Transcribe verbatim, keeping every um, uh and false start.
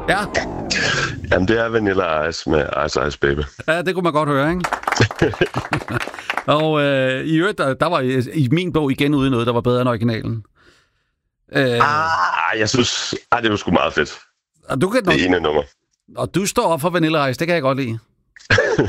Ja. Jamen, det er Vanilla Ice med Ice Ice Baby. Ja, det kunne man godt høre, ikke? Og øh, i øvrigt, der, der var i, i min bog igen ude noget, der var bedre end originalen. Øh, ah, jeg synes... Ah, det var sgu meget fedt. og du kan Det ene nummer. Og du står op for Vanilla Ice, det kan jeg godt lide.